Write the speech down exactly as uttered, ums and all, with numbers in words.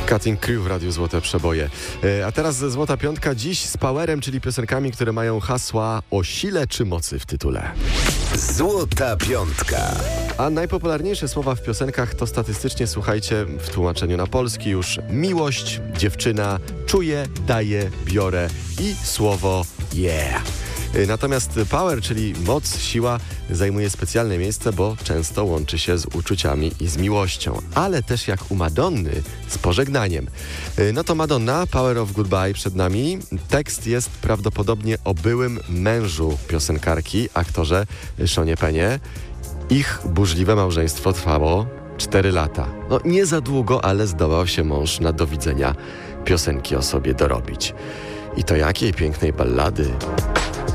Cutting Crew w Radiu Złote Przeboje. A teraz Złota Piątka, dziś z Powerem, czyli piosenkami, które mają hasła o sile czy mocy w tytule. Złota Piątka. A najpopularniejsze słowa w piosenkach to statystycznie, słuchajcie, w tłumaczeniu na polski już miłość, dziewczyna, czuję, daję, biorę i słowo yeah. Natomiast power, czyli moc, siła, zajmuje specjalne miejsce, bo często łączy się z uczuciami i z miłością, ale też jak u Madonny z pożegnaniem. No to Madonna, Power of Goodbye przed nami. Tekst jest prawdopodobnie o byłym mężu piosenkarki, aktorze Seanie Pennie. Ich burzliwe małżeństwo trwało cztery lata. No nie za długo, ale zdołał się mąż na do widzenia piosenki o sobie dorobić. I to jakiej pięknej ballady.